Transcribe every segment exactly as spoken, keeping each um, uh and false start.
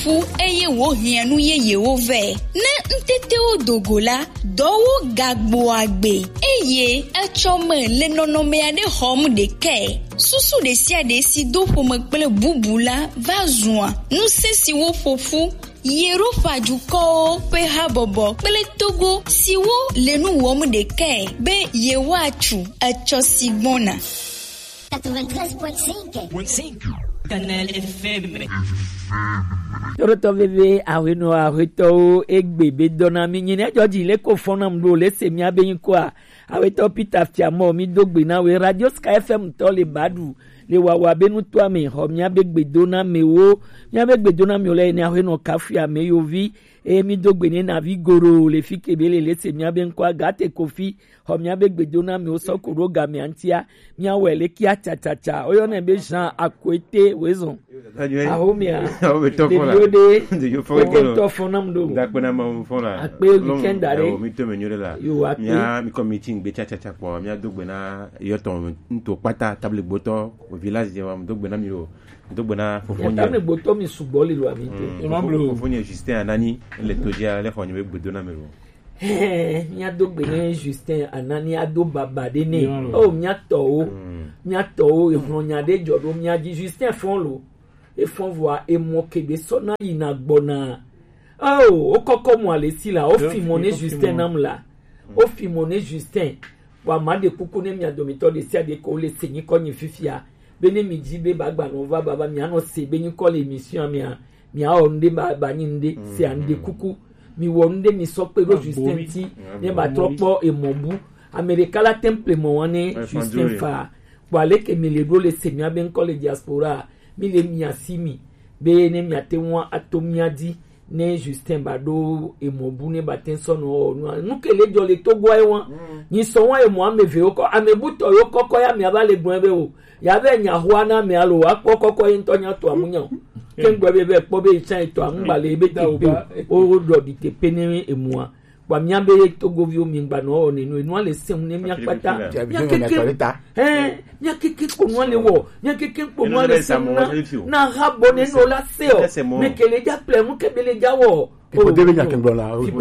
fu eye wo hianu ye ye wo ve ne ntete odogola dowo gagbo agbe eye echome le nonome ade hom de ke susu de sia de si do po me pele bubula va zua nu se si wo fofu yero fajuko pe habobo pele togo si wo le nu wo mu de ke be ye wachu echo sigbona quatre-vingt-treize virgule cinq Canal F M. Toroto bebe aweno aweto egbebe dona mi nyine joji le ko fona mdo le se mi abeyin ko a aweto Peter Fiamo mi dogbe na we Radio Sky F M to le badu le wawa benu to ame ho mi abegbe dona mewo mi abegbe dona mi ole ni aweno kafia me yovi e mi dogbe ni na vigoro le fikebele le se mi aben ko agate kofi ho mi abegbe dona mi osokoro ga mi antia mi awele ki achachacha oyo na be Jean akwete wezon ahomia de de yo fo to fonam do da pena ma fo la ape weekend are o mi to me nyore la mi a mi committee gbe chachacha po mi a dogbe na yo ton nto pata table boto o village je wa mi dogbe na mi o dogbe na fo fo table boto mi subo le lo ami te fo fo ni Justin Anani le todia le fo ni gbe do na mi ro eh mi a dogbe na Justin Anani ado baba de ne o mi a to o mi a to o e fo nya de jodo mi a ji Justin fon lo e fon voir e mo kebe sona ina gbona oh o koko mo ale si la o fi mo ne Justin nam la o fi mo ne Justin wa ma de kuku ne mi adomito de sia de ko le senyi ko nyi fifia be ne mi ji be bagba no va baba mi ano se be nyi ko le mission mi a mi a onde ba ba nyi nde se ande kuku mi wonde mi so pe ro Justin ti ne ba tropo e mobu America la temple mo wane Justin fa wa le ke mi le do le senyi ben ko le diaspora mi le mi asimi be ne mi atenwa atomiadi ne Justin bado e mobu ne batenso no nu kele jo le togo e won ni so won e mo ameve oko amebuto yo koko ya mi aba le gbon ebe o ya be nya ho na mi alo wa koko yin to nya to amuyan kengbe be be po be chan to angba le be te pe o do di te pe ni emu wa mi abe togo vi o mi ngba no o ninu enu ale sem ne mi apata ya keke eh ya keke ko no le wo ya keke ko no le sem na na habo ne no la se o me kele ja ple mu kebele ja wo o de be nya kengbo la o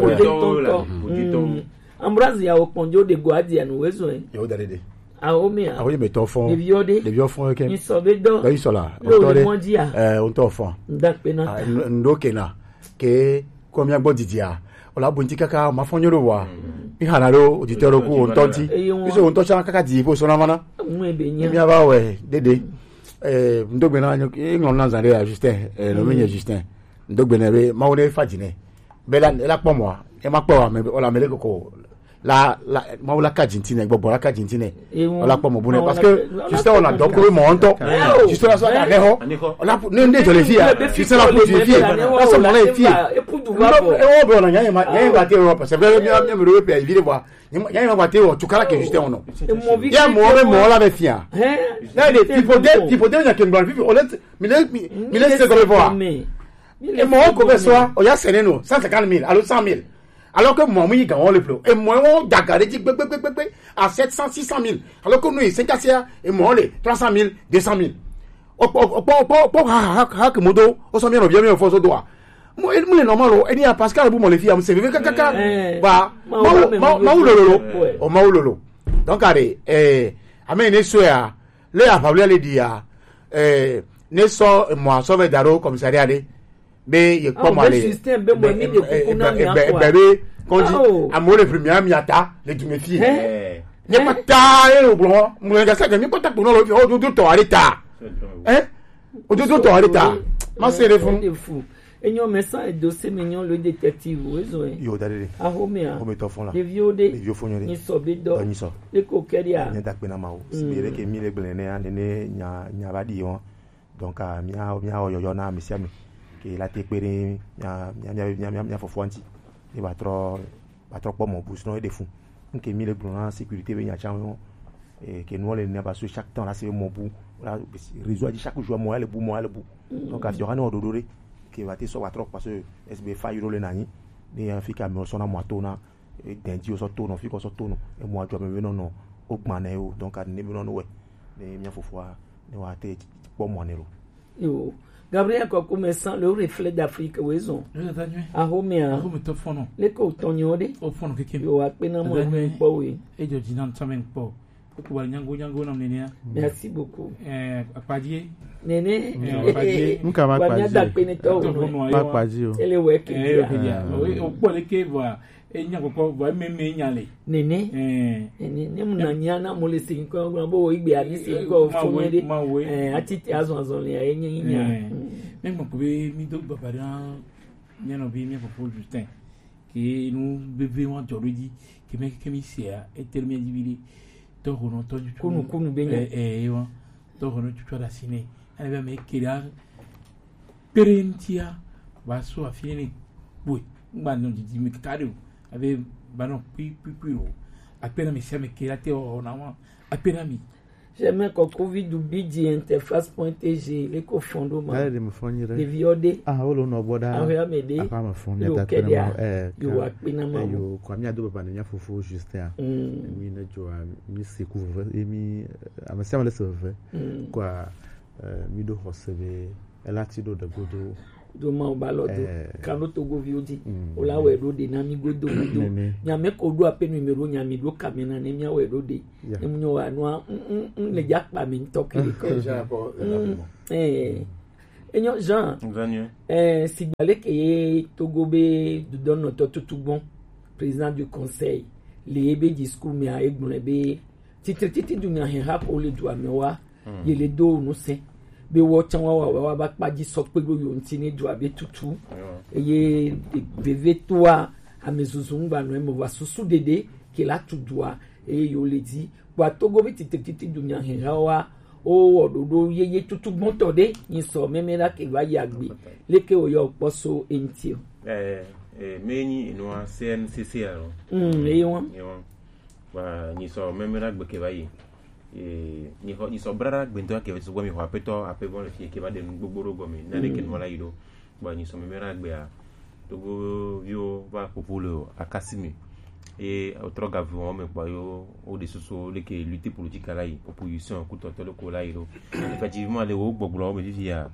de ambrazi ya oponjo de guardian wezo en yo dare de a o mi a a o me to fon le viode le viode fon ke ni so be do ba isola o to de eh on to fon ndak pe na ndo kena ke ko mi agbo didia ola bunti kaka ma fonyoro wa mi hanaro oditero ku on tonti iso on to chan kaka di bo so na mana mu ebe nya mi aba we dede eh ndogbe na anyo e ngon na zare ya Justin eh no menye Justin ndogbe na be ma woni fajine be la la po mo e ma po wa me ola mele koko la la ma wala ka jintine gbogbo la ka jintine ola po mo bune parce que Justin on a dokoro mo onto Justin la so ka leho ola ne nde jole fia Justin la po fia la so mo le fia e o bo na nya ma nya ba te Europe c'est vrai mi mi Europe e vile boa nya ma ba te o tukala ke Justin ono ya mo be mo la be fia na de tipo de tipo de nya ke ngba fi o le mi le mi le se ko boa e mo ko be so o ya sereno cent cinquante mille allo cent mille alors que moi mi gagne le plus et moi on dagare dit pe pe pe pe à sept cents six cents mille alors que nous cinq cents et moi les trois cent mille deux cent mille o o o o ha ha que modo o so mi no bien mi fo so doa mo e mo le normal o e ni a Pascal bu mo le fi am se vive kaka ba ma ma ulolo o ma ulolo donc allez eh amen ne so ya le a Pablo le dia eh ne so moi so ve daro commissariat de be ye ko male système be mo mi de kokuna mi akwa bebe konji amore premier mi ata le tu me fie ne pata e o blo mo nga sa mi pata ko no lo fi o do to arita eh o do to arita ma se refun enyo mesa e dossier mignon le détective wezo en yo dare a homia o me to fon la le viode le vieux fon ni so be do ni so le kokeria ni tak pe na ma o si be ke mi le gbele ne ane ne nya nya ba di won donc a mi a mi a yo yo na mi sia mi ke la te pere nya nya nya nya fo fonti e ba tro ba tro po mon bouche no e de fou nke mi le gbele sécurité be nya chan et que nous on pas sur chaque temps là c'est mon bout là réseau dit chaque jour moi le bout moi le bout donc il y aura no dodore qui va te so ba trop parce que S B fa yuro le nani ni en fika me so na moto na dendi o so to no fika so to no e mo ajo me no no ogman e o donc a ne me no we ni mi fofo ni wa te po mo ne ro yo Gabriel Kokome sans le reflet d'Afrique wezo ahomia ahometo fono leko tonyode o fono keke yo apena mo po we e jo jinan tamen po ko wal nyango nyango nam nenia. Merci beaucoup. Eh akpaji nene akpaji nunca mais akpaji to akpaji o ele weke ya o po leke va e nyango ko va meme nyale nene eh nene munanyana mo le sin ko bo igbe abi sin ko fomede eh atiti azon azon le enye nya même ko be mi do babara nyano bi mi ko Justin que nous bébé aujourd'hui que mec que mi sia et terminé dividi to hono to kunu kunu benya eh eh to hono tu da sine ana be me kira perentia va so afini boy ngba no di mi kare ave bano pi pi pi ro apena mi sia me kira te o na wa apena mi j'aime que covid bidi interface.tg les cofondement de viode ah olo no boda ah me de apa ma fon ya ta tena eh yo apena ma yo kwa mi ado baba nya fofo Justin mi na jo mi se couvre et mi amasa le sauve quoi mi do hosebe elati do de godo do ma balodo kanu to go viodi o la we do de na mi godo godo nya me ko do ape numero nya mi do kamena ne mi we do de em nyo anu le jakpa mi ntokiri ko eh enyo Jean eh signalé que Togo be do no to tutubon président du conseil le ebe discours mi a egbon ebe titre titre du nya hen rap o le do amewa ye le do no se be wo chan wa wa ba paji so pe go yo ntini do abe tutu eye beve toi a mezuzungba no mo wa susu dede ke la tudua e yo le di wa Togo bi titi titi dunya hin wa o ododo yeye tutu gbonto de yin so memera ke wa yagbe leke o yo poso enti eh eh meni no C N C C R mm e won wa ni so memera gbe ke wa yi eh ni ho ni so brara gbento ke so go mi ho apeto apebon le fie ke ba de gbogboro go mi na le ke no la yido ba ni so memera gbe a Togo vio va populo akasimi et autre gouvernement me pa yo o de soso le ke lutter politique la yi opposition ku to to le ko la yido effectivement le o gbogboro me di ya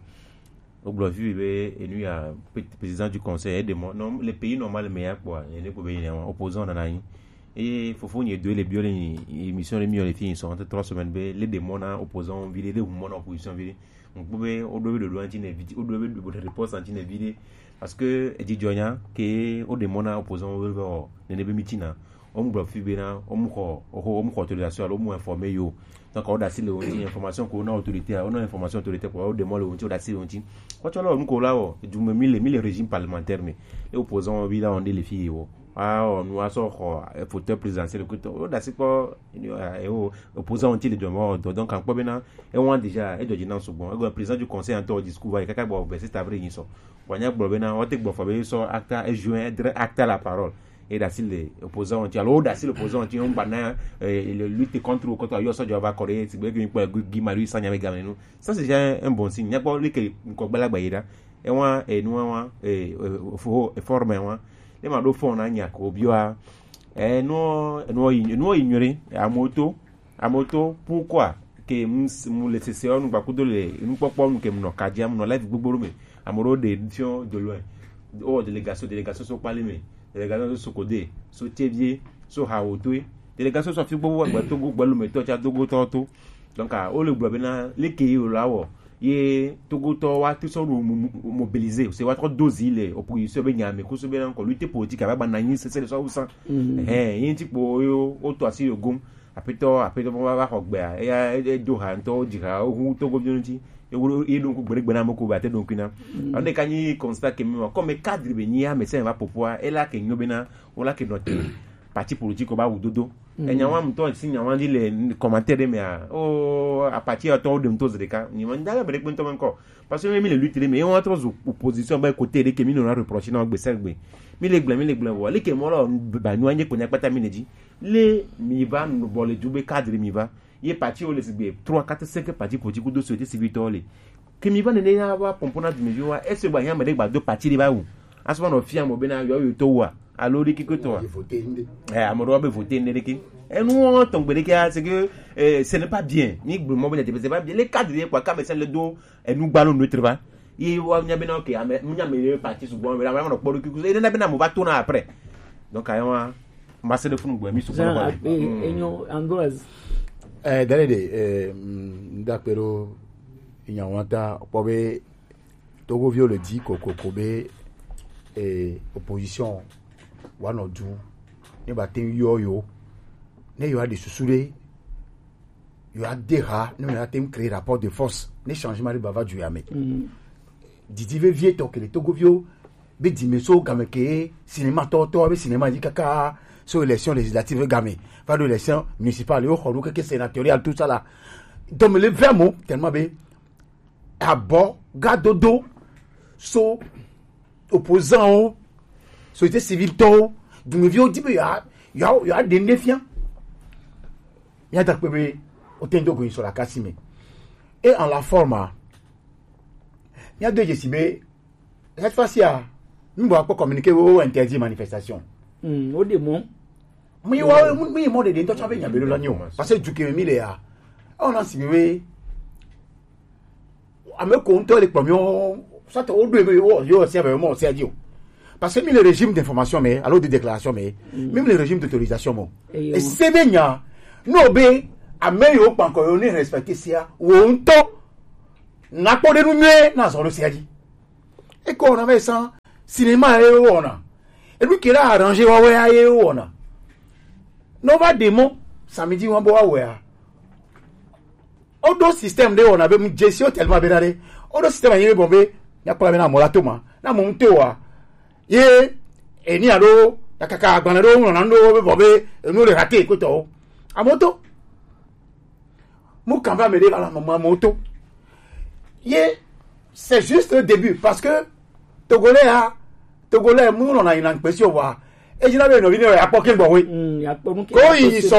o gbo vi be enu ya président du conseil de non les pays normal me ya quoi ne ko be ni opposant na yi et fofo ni deux les bio les émissions les mieux les filles sont entre trois semaines be les démons opposants vidé les mouvements opposition vidé on pouvait au doit de loin tine vidé au doit de votre réponse antine vidé parce que dit jonya que au démons opposants over ne be mitina on me bloque fibena on me ko on me ko autorisation on me informer yo donc on a si le information qu'on a autorité on a information autorité pour au démons le on a si on dit quoi tu là on ko là du mille mille régime parlementaire mais les opposants bi là on dit les filles ah on a so ko fauteuil présidentiel que on a c'est quoi et opposant ont il de mort donc en probena et on déjà et de dinan so bon le président du conseil en tout discours va kaka bo verser ta vrai so wanya probena on te bo fa be so acta et joint acta la parole et da si les opposants ont alors da si l'opposant ont on bana le lutte contre contre yo so java corée c'est que pour Guy Marius Sagna avec gamenu ça c'est déjà un bon signe y a pas le que ko bala gbayira et moi et nous moi et faut former moi les ma do fon na nya ko bioa eh no no no ignorer a moto a moto pourquoi que mu le cc on ba kudo le nu popo nu ke mu no kadia mu no live gbogboro me amoro de mission de loin oh délégation délégation so parlement délégation so codé so tevie so hawoto délégation so fi gbogbo agba to gbogbo lu me to cha dogo to to donc a o le gbo na le ke yo lawo ye Togo to wa ti so mobiliser c'est wa trop dosi les opposition be nyame ko so be nan ko lutter politique aba na yin c'est c'est so usan eh yin ti po yo o to asi yo gum apeto apeto ba ba ko gbe a e do han to jira o hu Togo bi nti e wo e don ko gbere gbena moko ba te don kina on de kanyi constat que me comme cadre be nya me se va popoa e la ke nyobena o la ke noter parti politique ba wudodo enya wa mto si nya wa ndi le commentaire me a o a partir to de mto zeka ni man dala be kwento man ko parce que mi le lutte mais on entre opposition ba côté de que mi no reprocher na gbe sergbe mi le gble mi le gble wo le ke mo lo ba nu anye ko nya pata mi neji le mi va no bole jube cadre mi va ye parti o le sigbe trois quatre cinq parti politique do société civile to le que mi va ne na ba pompona du mejo wa est ce ba yan me de gba do parti de ba wu aswa no fia mo be na yo yo to wa alors qui que toi eh amoro be voter ndeki et nous on tombe de kia c'est que ce n'est pas bien ni mo be c'est pas bien les cadres quoi quand mais c'est le dos et nous ballon notre va il wa nya bena ok ame nya me parti su bon me la ma no podo kiku e na bena mo ba to na après donc ayo ma se de funu gbo mi su bon ba enyo angloise eh dale de eh ndakero inyawanta pobe Togo Vio le dit koko kobe et opposition wano du ne batin yo yo ne yo a des sousoulés yo a des rats ne yo a tem créer rapport de force ne changement de bava du yame didi ve vie to que le Togo Vio be dimeso game ke cinéma to to be cinéma di kaka sur élection législative game pas de élection municipale yo xolu que sénatorial tout ça là donc le vraiment tellement be abo gadodo so opposant société civile to du vieux dit ya ya ya des défiants ya da pe o tendo go sur la casime et en la forme il y a deux jesibe cette fois-ci a nous va pas communiquer ou interdit manifestation hmm au démon mi wa mi mo de de to chabe nya belo la nyo parce que du que mi le ya on a sibe ame ko nto le promion ça te au deux yo c'est vraiment c'est dit parce que même le régime d'information mais alors de déclaration mais mm. même le régime d'autorisation bon et c'est bien no be ameyo panko yo ni respecter sia wonto na ko de nume na so lo sia dit et ko na be san cinéma e wona et lui qui l'a arrangé wa we aye wona no va démon samedi wa bo wa we a odo système de wona be mu gestion tellement benare odo système yebe bombe ya kwa na molato ma na mu ntewa ye eni alo yakaka agbanado na ndo be bobe enu le raté ko to amoto mu kamba me de la maman moto ye c'est juste le début parce que togolais a togolais mu no na ina impression wa e jina be no bi ne ya poke gbo we ko yi so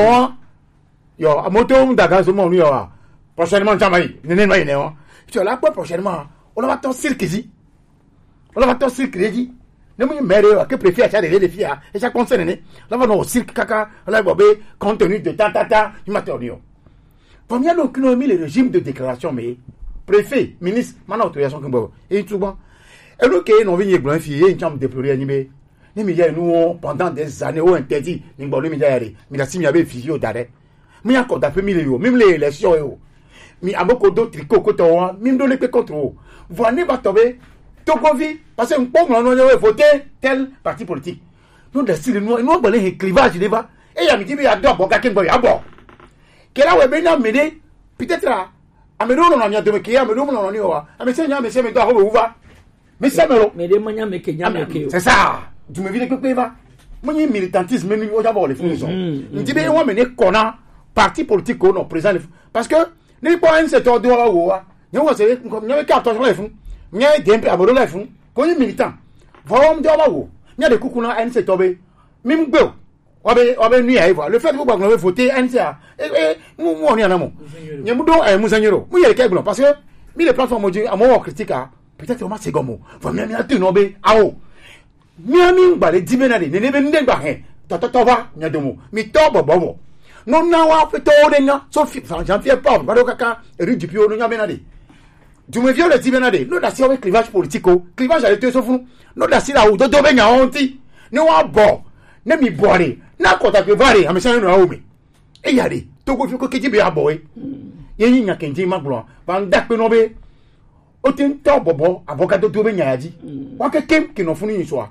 yo amoto ndaga so mo nu yo prochainement jamai ne ne mai ne o tu la quoi prochainement on va ton cirque ici on va ton cirque ici ne me mere que préfère ça les filles et ça concerne ne là va no cirque kaka là bobé contenu de ta ta ta du matériau pour bien donc nous mis le régime de déclaration mais préfet ministre maintenant autorisation que bon et tout bon et nous que nous venir blanc fille une chambre déplorer ni mais ni mi nous pendant des années au interdit ni bon mi diary mi la si mi avait fille au d'arrêt mi encore d'après mille euros même les élections euros mi aboko do tricot ko to mi do le pe contre voilà ne va tomber Togovi parce que on on a voté tel parti politique nous décide nous nous on les clivage débat et il y a mi dit il y a deux bon quelqu'un bon il y a bon que là ouais ben mené peut-être à me donner on a de me qui a me donner on a ni wa a me senya me senya me doit où va mais c'est melo mais des mania me kenya me ke c'est ça tu me viens que quoi va moi ni militantisme même au d'abord les fonds on dit ben on mené kona parti politique on présent parce que ni pas un secteur de wa wa ni on c'est comme ni ka attention les fonds ni des peu aboro les fonds ko ni militant voilà on dit wa wo ni a de kukuna un secteur be même gbe obe obe nu ya ivo le fait que vous avez voté N C A et et mu mu oni anamo ni mu do eh musanyero mu ye ke gbon parce que mi les plateformes mo a mo critique peut-être on ma c'est gomo va mi mi atu no be awo mi mi ngba le dibenade ne ne be ndengba he to to to ba nya domo mi to bobo mo no na wa fe to de na so fi j'en fais pas ba do kaka eri dipio no nya benade du me viole dibenade no da si o clivage politique o clivage a été so fun no da si la o do do be nya honti ni wa bo ne mi boire na kota ke vari amesha no aomi e yare to go fi ko keji be aboy ye yin nya kenji maglo ba nda pe no be o tin to bobo avocado to be nyaji wa ke kem ke no funu yin so a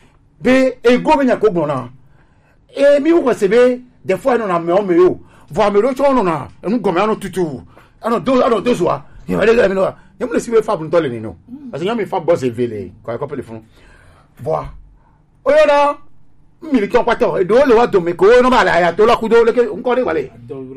be e go be nya ko gbona e mi wo se be des fois no na me o me o vo me ro cho no na enu go me ano tutu ano do ano do so a ye wale ga me no ye mo le si be fa bu to le ni no parce que ya me fa boss e vele ko ko pe le fun vo o yo na mi ki on pato e do le wa do me ko no ba la ayatola ku do le ke on ko de wale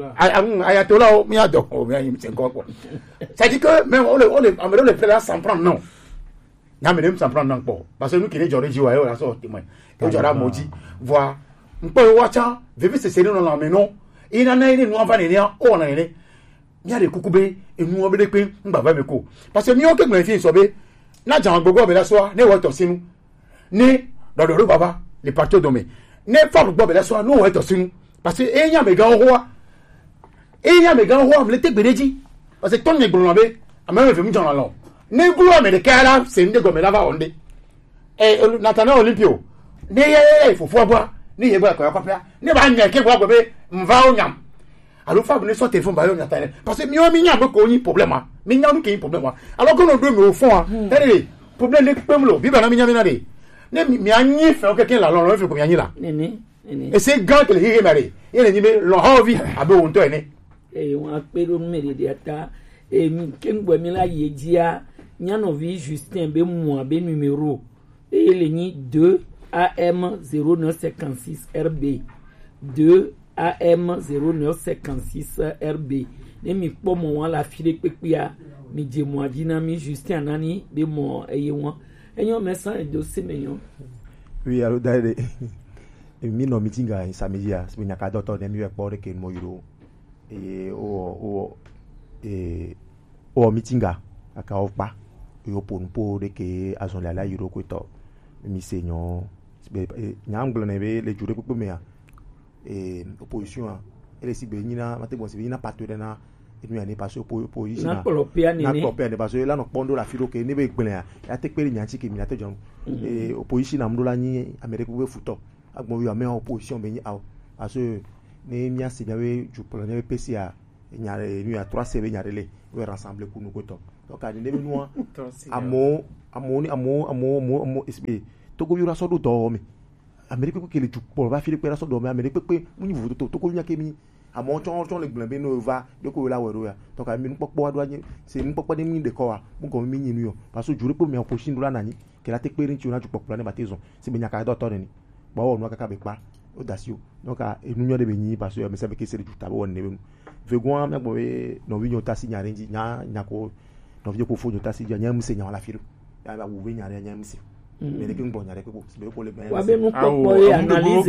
ayatola o mi ado o mi ayi mi sen ko ko ça dit que même on le on le amelo le faire sans prendre non na me dem sans prendre non po parce que nous qui les jore ji wa yo la so témoin e jora moji voir npo wa cha veve se se no na me no ina na ni no ava ni o na ni mi ade kukube enu obe de pe ngba ba me ko parce que mi o ke gbe fi so be na jan gbogbo be la so ni wo to sinu ni dodo ru baba les partis domés ne femme bobe la so no eto sinu parce que e nya me gan ho e nya me gan ho am le te gbereji parce que ton ne gbon be am me fe mu jan lo ne gulu américain là c'est une gomme là va onde et Nathaniel Olympio ne ye fofo boa ne ye boa ko kopia ne ba nya ke boa go be mva onyam alors fa ne so téléphone ba yo Nathaniel parce que mi o mi nya be ko yin problème a mi nya no ke yin problème alors que no do mi au fond a eh problème ne pem lo bi ba na mi nya mi na de ne mi anyi fe o quelqu'un la lo lo fe ko mi anyi la nene nene et c'est grand que le hire mari il ni be lo ha vi abe won to ene e won apero mmere de ata e mi kengbo mi la yejia nyanovi Justin be mo be numéro et le ni deux A M zéro neuf cinquante-six R B deux A M zéro neuf cinquante-six R B ne mi po mo la file pepia mi je mo adina mi Justin anani be mo eye won enyo message do se menyo oui alors d'ailleurs mi no meeting à samedi à mi nyaka docteur dem yo ekpo reke mo yiro e o o e o meeting aka opa yo pon po reke azon la la yiro ko to mi senyo nyanglo ne be le jure popo mea e opposition ele si be nyina mate bon si be nyina patore na inu ya ni passe opposition na kolopia ni na kolopia ne passe la no pondo la firo ke ne be gbele ya te pere nyanchi ke mi na te jon e opposition na mdo la nyi America we futo agbon yo me opposition be nyi aw aso ne mia se nyawe ju pro ne P C A nyaare nu ya trois C be nyaare le we rassembler ku nu ko to donc ani ne nu amo amo ni amo amo amo isbe to go yura so do do mi America ko ke le ju pro ba fi le pera so do mi America pe mu ni vu to to ko nya ke mi amo chon chon le gblebe no va de ko la wero ya donc ami nu popo adu anyi se nu popo de mi de ko wa mu ko mi nyi nu yo parce que jure pe mi opposition do la nani ke la te pe rin ti una ju popo ne batizon se be nya ka do to ni bo wo nu aka be pa o dasio donc a enu nyo de be nyi parce que me se be ke se ju tabo won ne be vegon me bo be no wi nyo tasi nya renji nya nya ko no vi ko fo nyo tasi nya mu se nya la firu ya ba wo we nya nya mu se mais de kin bon nya de ko se be ko le ben wa be mu popo e analyse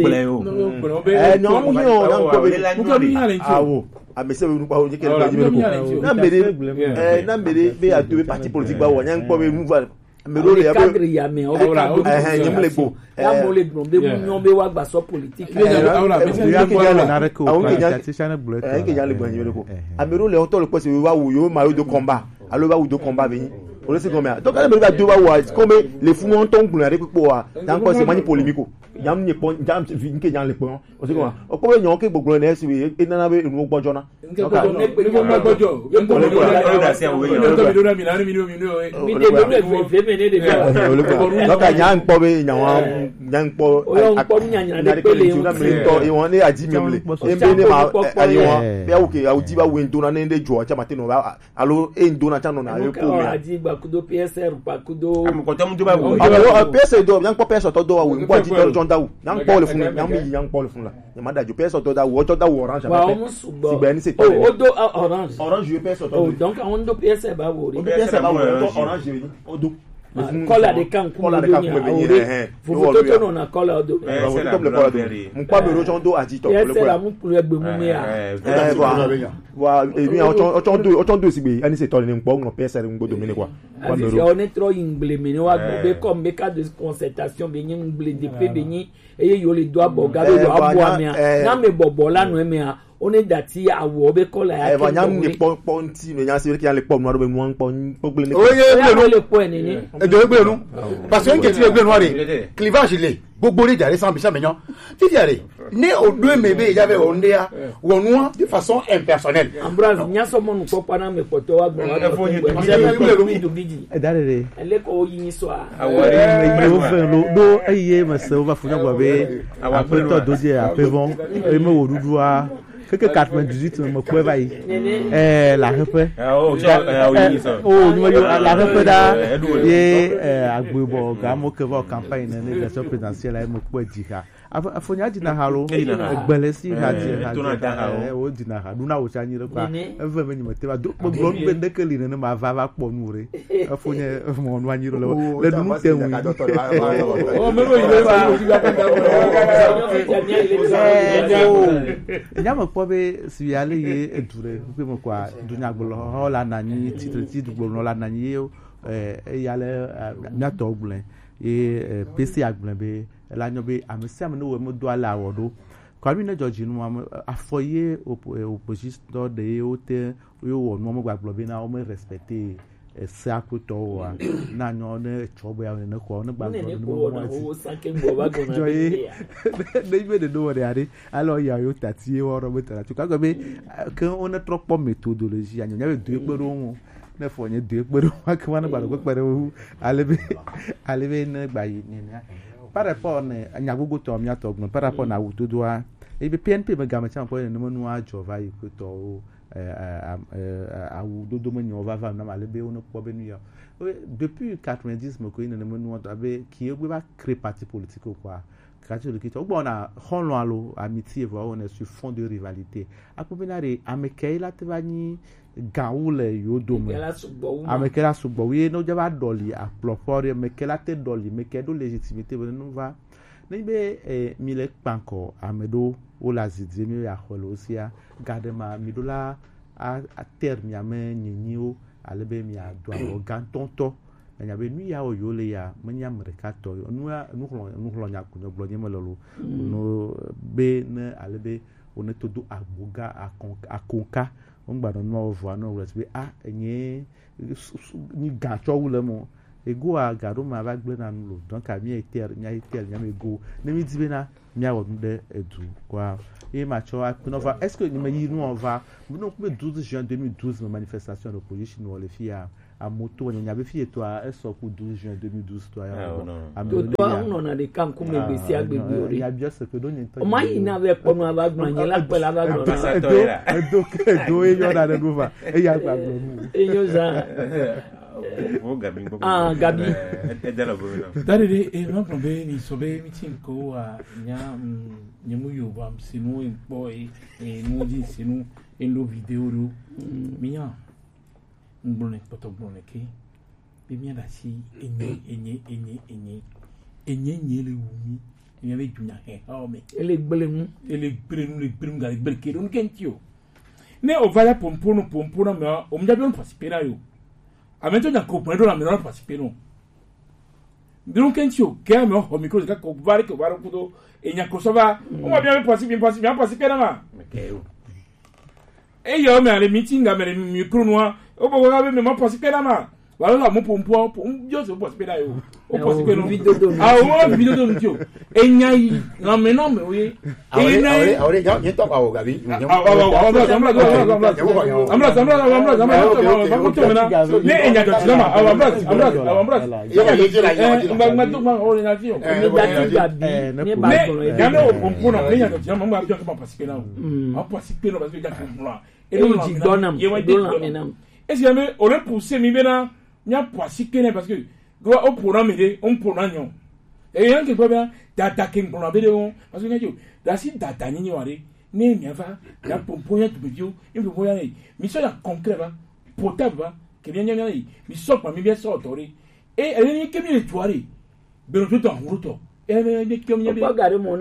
eh non mu yo na ko be ku mi nya renji awo a me se be nu pa o je ke le be na mbere eh na mbere be a to parti politique ba wo nya ko be mu va mero le cadre ya me o eh nyem le gbo ya mo le gbo be mu nyon be wa gba so politique ahora be ya ko ya na reko tactician bullet eh ke ya le gbo nyem le ko amero le onto le pose wa wo yo ma yo de combat alo ba wo de combat be on sait combien donc amero ba do ba wa comme les fous on ton gbo rek po wa dan ko se mani polémique yam ni pon jam fi nke jan le pon o se ko o ko nyon ke gbogbo na se we e na be nu gbojo na donc ne pe ko ma gbojo e ko le da se we yo to mi do na mi na mi do mi do mi de do le fe fe me ne de donc nya npo be nya wa nya npo o yo npo nya nya de pe le na mi to e won ni aji mi mle e be ni ma ayi won be o ke audi ba we ndo na ne de jo cha mate no ba alo e ndo na cha no na e ko mi aji gba kudo P S R pa kudo am ko tam do ba wo alo P S R do nya npo P S R to do wa we npo aji to dawo yang Paul fun yang mi yang Paul fun la ya ma da jo P S to da wo to da wo orange ba ba si gba ni se to o do orange orange jo P S to oh donc on do P S ba wo ri P S ba wo orange ni o do kola de kan ku do ni a fu fu to to na kola do eh c'est comme le kola do mu pa be ro chon do aji to le ko la mu ku egbe mu me a eh wa e mi o chon o chon do o chon do si gbe ani se to ni npo no P S n gbodo mi ni kwa on est trop inglé mais wa be comme be cas de concertation be ni inglé de pe be ni eye yo le do aboga be do abo ami a na me bobo la no me a on est dati awo be kola ya e ba nyam ni pon pon ti me nya se ki yan le pon no be mu pon pogle ni oye le le pon ni ni e do gbe nu parce que ngeti gbe nu re clivage le gbogbo le jare san bi sa menyan ti jare ne o do me be ya be onde ya wonu de façon impersonnelle Ambroise nya so mo nu popa na me poto wa gbo e dare re ele ko yin so a awari me o fe lo do eye me se o va funya gwa be après to doje après bon e me wo dudu a que quatre-vingt-dix-huit me ko va yi eh la repe oh oh ni yo la repe da ye agbebo ga mo ke va campagne na élection présidentielle ai mo ko dika afonya dina haro egbele si ha di ha o dina ha duna o chanyi re kwa eve me ni mete ba do gbogbo be de keli ne ma va va po nu re afonya mo nu anyi re le dunu te wi o me ro ile ba o diga ta nya mo po be si ale ye edure pe mo kwa dunya gbolo ho la nani titre ti gbolo la nani eh e yale na to gblen e P C agblen be la nyobe amesiam no we mo do ala wodo kwami na George nu am afoye opposition de yote yo wo no mo gbagbo be na o mo respecter ese akuto wa na nyo ne chobo ya ne ko ne gbagbo ne ne ko mo na wo sanke gbo ba go na joy ne be de do re ari alo ya yo tati e woro betara tu ka go be ke on trop po méthodologie anyo nya be do egbero won ne fo nye do egbero wa ke wana gbaro pere wu alebe alebe ne gba yi ni na par rapport ne anya gogo to mi atogno par rapport na wuto do a e be P N P me ga ma chan po ne mo nu a jova yi ko to awu dodo menyo on va va na malebe on po benu ya depuis quatre-vingt-dix mo ko ina ne menu abe ki egbe ba créer parti politique quoi kati le kito bon na honlo alo amitié voix on est sur fond de rivalité apobenare amekela tebani gaule yodome amekela sugbo we no jaba doli a plopore mekela te doli mekedo légitimité no va nibe eh, mile panko amedo o la zidimi ya holosia gadema midola a, a terme ya me nyinyo alebe mi ado abo gantonto nya be nu ya o yole ya menya merekato nu nu hlo nu hlo nya kunyo glo nyeme lolo no be ne alebe one todo agboga akonka on gba no no vo no wlet be a enye ni gacho wule mo ego a garo ma ba gbe na nulo donc a mi eter nya eter nya me go ne mi dibe na mi a wonu de edu kwa e ma cho a nova est-ce que ni me yi nu on va nous on douze juin deux mille douze manifestation de l'opposition no le fia a moto nya be fie to a eso ku douze juin deux mille douze to ya a to to uno na de kam ku me be si agbegbe ori ya bi se que do ni o ma yi na be po no abagbo anya la pe la abagbo do do e yo na de go va e ya gbagbo mu e yo za Oh, Gabi, ah, Gabi. Dari e non probe ni sobe meeting ko a nya nyamu yoba sinu boy e nuji sinu en lo video ro miya ngbone poto gbone ke bi mi da si enye enye enye enye enye enye le wumi enye be junya he ha me ele gbele mu ele gbele nu le gbele ga gbele ke don kentio ne o vala pompono pompono me o mja bi on participer yo amento nya ko pon do la me no participer no donc kentio ke ame o micro ka ko vari ko vari kudo enya ko so va o ma bien participer participer participer na ma e yo me ale meeting ga me micro no o bo ga be me ma participer na ma wala la mo pompo pom yo so participer na yo o participer no video do ah o video do ntio enya yi na me no me we ena ahora ahora ya ni to awo Gabi ah ah ah ambla ambla ambla ambla ambla ambla ambla ne enya do tama ah ambla ambla ambla ya ya ya ya ma ma to ma o na tio ne da ti Gabi ne ba ne ko ya no pompo na enya do tama ma bi ko participer na o participer no parce que ya ko la e no ji donam donam est ce que me o le pousser mi bena nya participer parce que go o pour me de on pour nyo e yan ke probia data king pour be de on parce que nyo da si data ni ware ne mi ava ya pompo ya tubio in pompo ya mi so ya concret ba potable ba ke bien nya ni mi so pa mi bien so tori e e ni ke mi le tuare be no to to e me ne ke mi ba gare mo